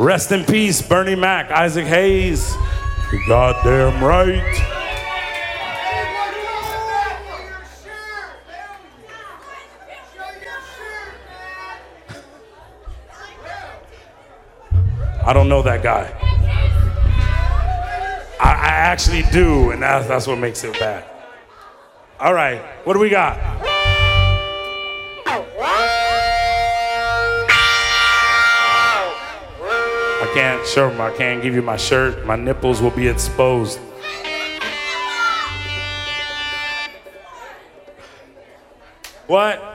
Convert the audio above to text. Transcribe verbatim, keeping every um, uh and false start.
Rest in peace, Bernie Mac, Isaac Hayes. You're goddamn right. I don't know that guy. I, I actually do, and that's, that's what makes it bad. All right, what do we got? I can't show them, I can't give you my shirt. My nipples will be exposed. What?